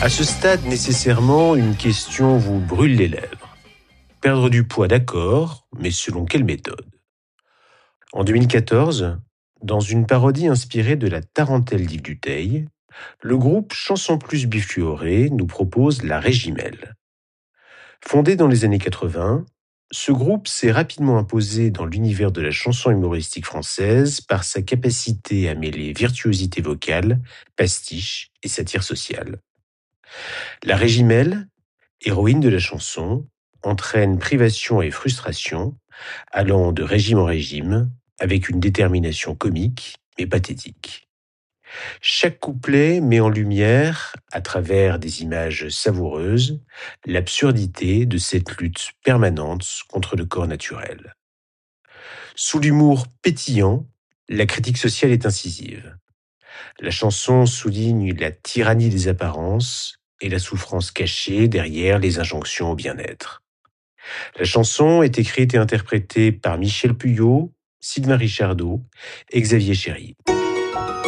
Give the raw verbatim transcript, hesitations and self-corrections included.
À ce stade, nécessairement, une question vous brûle les lèvres. Perdre du poids, d'accord, mais selon quelle méthode ? En deux mille quatorze, dans une parodie inspirée de la tarentelle d'Yves Duteil, le groupe Chanson Plus Bifluoré nous propose la Régimel. Fondé dans les années quatre-vingts, ce groupe s'est rapidement imposé dans l'univers de la chanson humoristique française par sa capacité à mêler virtuosité vocale, pastiche et satire sociale. La Régimel, héroïne de la chanson, entraîne privation et frustration, allant de régime en régime, avec une détermination comique mais pathétique. Chaque couplet met en lumière, à travers des images savoureuses, l'absurdité de cette lutte permanente contre le corps naturel. Sous l'humour pétillant, la critique sociale est incisive. La chanson souligne la tyrannie des apparences et la souffrance cachée derrière les injonctions au bien-être. La chanson est écrite et interprétée par Michel Puyot, Sylvain Richardot et Xavier Chéry.